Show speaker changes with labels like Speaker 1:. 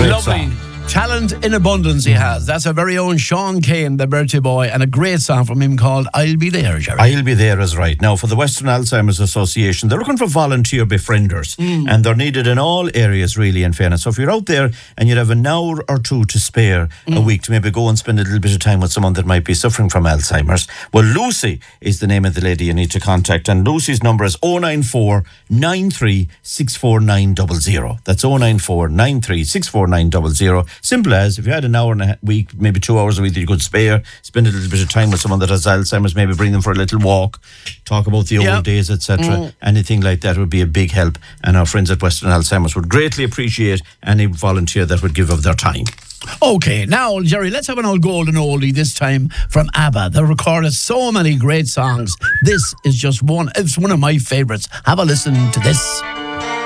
Speaker 1: Lovely.
Speaker 2: song.
Speaker 1: Talent in abundance he has. That's our very own Sean Kane, the birthday boy, and a great song from him called I'll Be There, Jerry.
Speaker 2: I'll Be There is right. Now, for the Western Alzheimer's Association, they're looking for volunteer befrienders, and they're needed in all areas, really, in fairness. So if you're out there and you'd have an hour or two to spare a week to maybe go and spend a little bit of time with someone that might be suffering from Alzheimer's, well, Lucy is the name of the lady you need to contact, and Lucy's number is 094 93 64900. That's 094 93 64900. Simple as, if you had an hour and a week, maybe 2 hours a week that you could spare, spend a little bit of time with someone that has Alzheimer's, maybe bring them for a little walk, talk about the old days, etc. Anything like that would be a big help, and our friends at Western Alzheimer's would greatly appreciate any volunteer that would give of their time.
Speaker 1: Okay, now, Jerry, let's have an old golden oldie this time from ABBA. They recorded so many great songs. This is just one. It's one of my favourites. Have a listen to this.